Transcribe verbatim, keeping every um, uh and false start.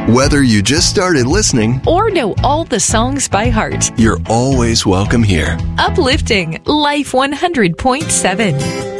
Whether you just started listening or know all the songs by heart, you're always welcome here. Uplifting Life one hundred point seven.